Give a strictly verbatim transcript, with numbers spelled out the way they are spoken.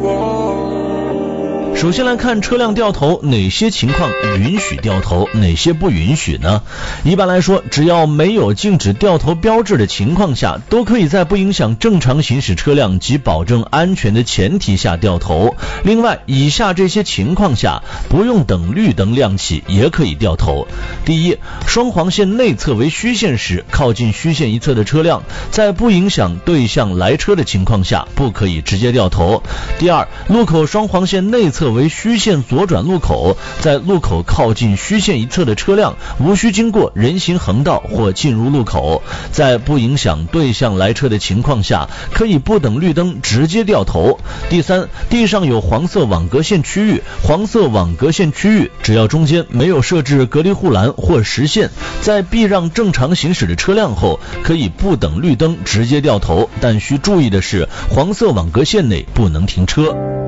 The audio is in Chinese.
首先来看车辆掉头，哪些情况允许掉头，哪些不允许呢？一般来说，只要没有禁止掉头标志的情况下，都可以在不影响正常行驶车辆及保证安全的前提下掉头。另外，以下这些情况下，不用等绿灯亮起也可以掉头。第一，双黄线内侧为虚线时，靠近虚线一侧的车辆，在不影响对向来车的情况下，不可以直接掉头。第二，路口双黄线内侧为虚线左转路口，在路口靠近虚线一侧的车辆无需经过人行横道或进入路口，在不影响对向来车的情况下，可以不等绿灯直接掉头。第三，地上有黄色网格线区域，黄色网格线区域只要中间没有设置隔离护栏或实线，在避让正常行驶的车辆后，可以不等绿灯直接掉头，但需注意的是，黄色网格线内不能停车。